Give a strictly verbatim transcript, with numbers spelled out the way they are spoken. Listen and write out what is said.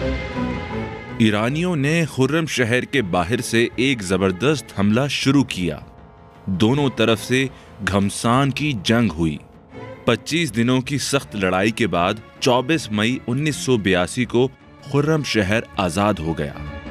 ईरानियों ने खुर्रम शहर के बाहर से एक जबरदस्त हमला शुरू किया। दोनों तरफ से घमसान की जंग हुई। पच्चीस दिनों की सख्त लड़ाई के बाद चौबीस मई उन्नीस सौ बयासी को खुर्रम शहर आजाद हो गया।